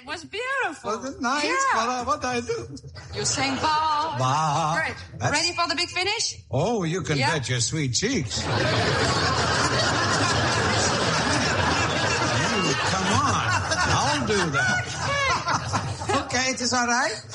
It was beautiful. Was it nice? Yeah. What I do? You sang ba. Ba. Great. Ready for the big finish? Oh, you can bet your sweet cheeks. Come on. I'll do that. Okay, it is all right.